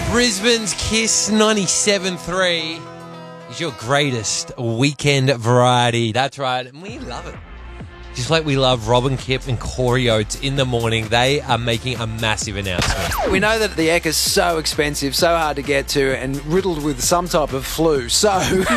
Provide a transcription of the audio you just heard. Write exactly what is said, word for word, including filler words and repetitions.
Brisbane's Kiss ninety-seven three is your greatest weekend variety. That's right, and we love it. Just like we love Robin Kipp and Corey Oates in the morning, they are making a massive announcement. We know that the Eck is so expensive, so hard to get to, and riddled with some type of flu. So